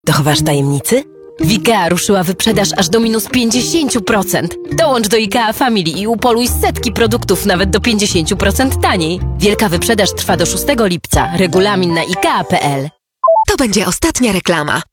Dochowasz tajemnicy? W IKEA ruszyła wyprzedaż aż do minus 50%. Dołącz do IKEA Family i upoluj setki produktów nawet do 50% taniej. Wielka wyprzedaż trwa do 6 lipca. Regulamin na ikea.pl. To będzie ostatnia reklama.